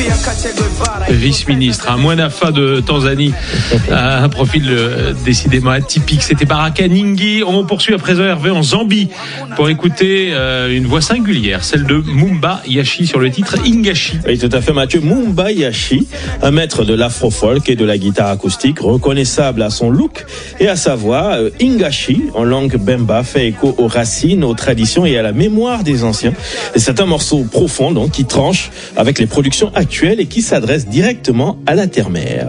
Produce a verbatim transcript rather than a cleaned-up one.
Vice-ministre, un Mwanafa de Tanzanie, un profil euh, décidément atypique. C'était Baraka Ningi. On poursuit à présent Hervé en Zambie pour écouter euh, une voix singulière, celle de Mumba Yashi sur le titre Ingashi. Oui, tout à fait, Mathieu. Mumba Yashi, un maître de l'afro-folk et de la guitare acoustique, reconnaissable à son look et à sa voix. Euh, Ingashi, en langue bemba, fait écho aux racines, aux traditions et à la mémoire des anciens. Et c'est un morceau profond, donc, qui tranche avec les productions actuelles et qui s'adresse directement à la terre-mère.